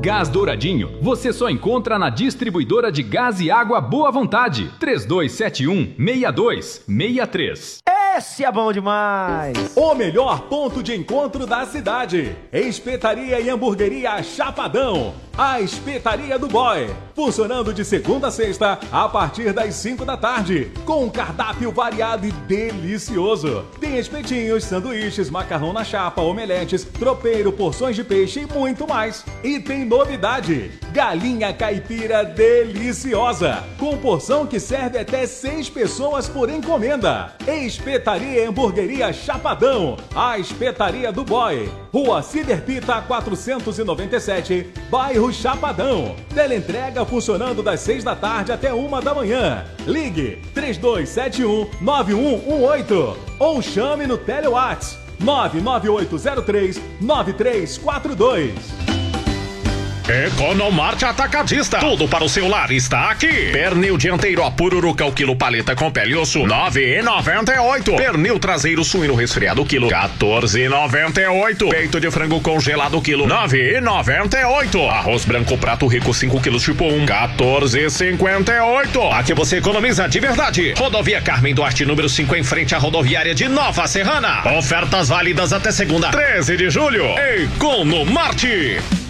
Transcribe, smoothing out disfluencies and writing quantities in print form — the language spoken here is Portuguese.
Gás Douradinho, você só encontra na distribuidora de gás e água Boa Vontade. 3271-6263. Esse é bom demais! O melhor ponto de encontro da cidade. Espetaria e Hamburgueria Chapadão. A Espetaria do Boy. Funcionando de segunda a sexta, a partir das 5 da tarde. Com um cardápio variado e delicioso. Tem espetinhos, sanduíches, macarrão na chapa, omeletes, tropeiro, porções de peixe e muito mais. E tem novidade: galinha caipira deliciosa. Com porção que serve até 6 pessoas por encomenda. Espetaria e Hamburgueria Chapadão. A Espetaria do Boy. Rua Ciderpita 497, bairro Chapadão. Teleentrega funcionando das 6 da tarde até 1 da manhã. Ligue 3271-9118 ou chame no Telewhats 99803-9342. Economarte Atacadista. Tudo para o seu lar está aqui. Pernil dianteiro a pururuca o quilo, paleta com pele e osso, 9,98. Pernil traseiro suíno resfriado o quilo, 14,98. Peito de frango congelado o quilo, 9,98. Arroz branco prato rico 5 quilos tipo 1, 14,58. Aqui você economiza de verdade. Rodovia Carmen Duarte, número 5, em frente à rodoviária de Nova Serrana. Ofertas válidas até segunda, 13 de julho. Economarte.